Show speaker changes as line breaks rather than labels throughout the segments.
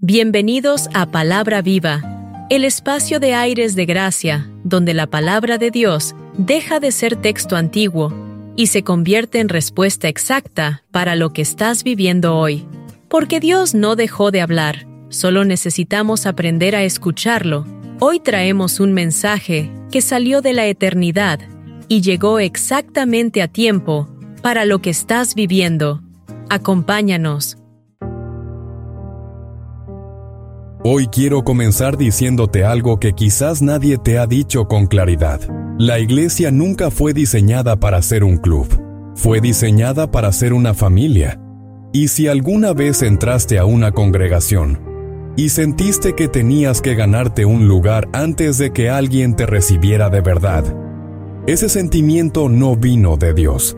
Bienvenidos a Palabra Viva, el espacio de aires de gracia, donde la palabra de Dios deja de ser texto antiguo y se convierte en respuesta exacta para lo que estás viviendo hoy. Porque Dios no dejó de hablar, solo necesitamos aprender a escucharlo. Hoy traemos un mensaje que salió de la eternidad y llegó exactamente a tiempo para lo que estás viviendo. Acompáñanos.
Hoy quiero comenzar diciéndote algo que quizás nadie te ha dicho con claridad. La iglesia nunca fue diseñada para ser un club. Fue diseñada para ser una familia. Y si alguna vez entraste a una congregación y sentiste que tenías que ganarte un lugar antes de que alguien te recibiera de verdad, ese sentimiento no vino de Dios.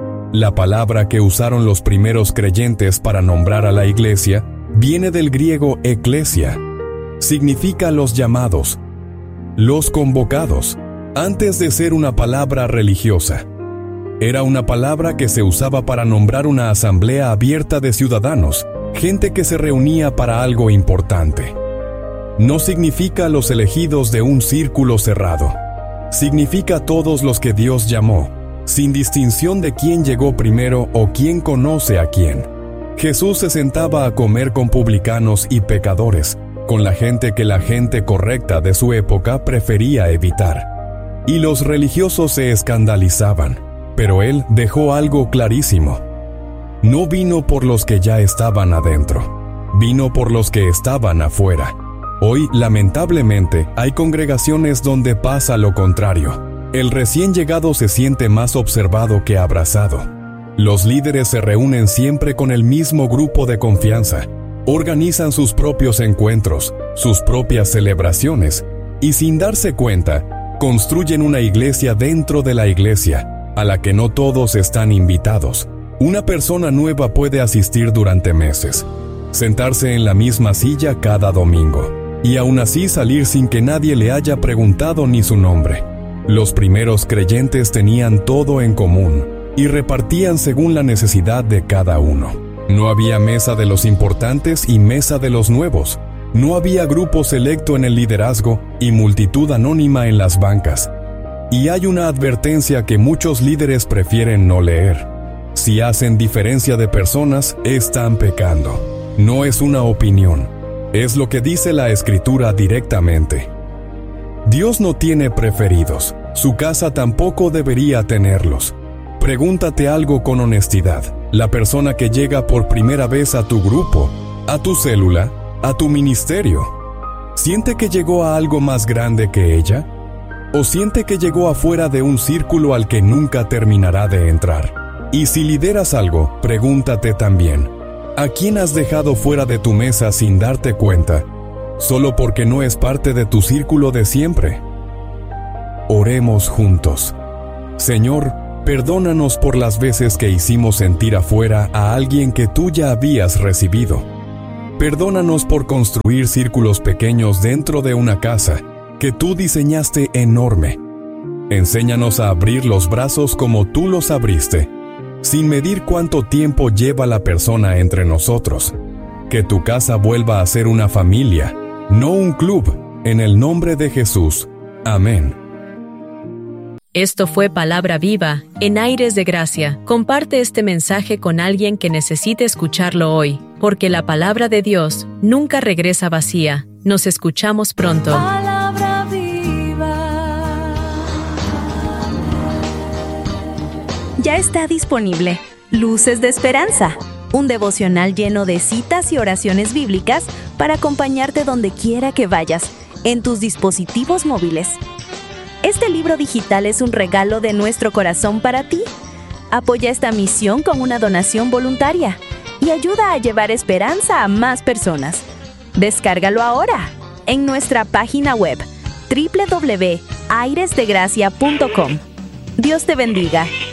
La palabra que usaron los primeros creyentes para nombrar a la iglesia viene del griego eklesia. Significa los llamados, los convocados, antes de ser una palabra religiosa. Era una palabra que se usaba para nombrar una asamblea abierta de ciudadanos, gente que se reunía para algo importante. No significa los elegidos de un círculo cerrado. Significa todos los que Dios llamó, sin distinción de quién llegó primero o quién conoce a quién. Jesús se sentaba a comer con publicanos y pecadores, con la gente que la gente correcta de su época prefería evitar. Y los religiosos se escandalizaban, pero Él dejó algo clarísimo. No vino por los que ya estaban adentro, vino por los que estaban afuera. Hoy, lamentablemente, hay congregaciones donde pasa lo contrario. El recién llegado se siente más observado que abrazado. Los líderes se reúnen siempre con el mismo grupo de confianza, organizan sus propios encuentros, sus propias celebraciones, y sin darse cuenta, construyen una iglesia dentro de la iglesia, a la que no todos están invitados. Una persona nueva puede asistir durante meses, sentarse en la misma silla cada domingo, y aún así salir sin que nadie le haya preguntado ni su nombre. Los primeros creyentes tenían todo en común y repartían según la necesidad de cada uno. No había mesa de los importantes y mesa de los nuevos. No había grupo selecto en el liderazgo y multitud anónima en las bancas. Y hay una advertencia que muchos líderes prefieren no leer. Si hacen diferencia de personas, están pecando. No es una opinión, es lo que dice la Escritura directamente. Dios no tiene preferidos, su casa tampoco debería tenerlos. Pregúntate algo con honestidad. La persona que llega por primera vez a tu grupo, a tu célula, a tu ministerio, ¿siente que llegó a algo más grande que ella? ¿O siente que llegó afuera de un círculo al que nunca terminará de entrar? Y si lideras algo, pregúntate también, ¿a quién has dejado fuera de tu mesa sin darte cuenta, solo porque no es parte de tu círculo de siempre? Oremos juntos. Señor, perdónanos por las veces que hicimos sentir afuera a alguien que tú ya habías recibido. Perdónanos por construir círculos pequeños dentro de una casa que tú diseñaste enorme. Enséñanos a abrir los brazos como tú los abriste, sin medir cuánto tiempo lleva la persona entre nosotros. Que tu casa vuelva a ser una familia, no un club, en el nombre de Jesús. Amén.
Esto fue Palabra Viva, en aires de gracia. Comparte este mensaje con alguien que necesite escucharlo hoy, porque la palabra de Dios nunca regresa vacía. Nos escuchamos pronto.
Palabra Viva.
Ya está disponible Luces de Esperanza, un devocional lleno de citas y oraciones bíblicas para acompañarte donde quiera que vayas, en tus dispositivos móviles. Este libro digital es un regalo de nuestro corazón para ti. Apoya esta misión con una donación voluntaria y ayuda a llevar esperanza a más personas. Descárgalo ahora en nuestra página web www.airesdegracia.com. Dios te bendiga.